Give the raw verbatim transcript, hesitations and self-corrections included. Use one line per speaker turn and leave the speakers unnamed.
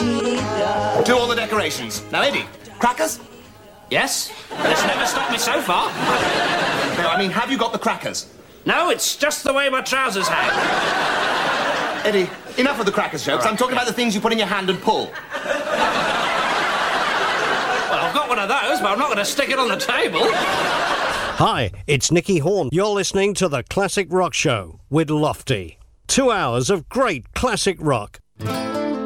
Do all the decorations. Now, Eddie, crackers?
Yes, but it's never stopped me so far.
No, I mean, have you got the crackers?
No, it's just the way my trousers hang.
Eddie, enough of the crackers jokes. Right. I'm talking about the things you put in your hand and pull.
Well, I've got one of those, but I'm not going to stick it on the table.
Hi, it's Nicky Horn. You're listening to the Classic Rock Show with Lofty. Two hours of great classic rock.